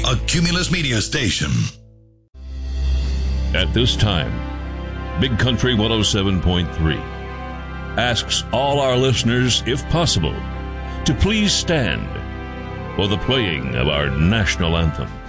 a Cumulus Media station. At this time, Big Country 107.3 asks all our listeners, if possible, to please stand for the playing of our national anthem.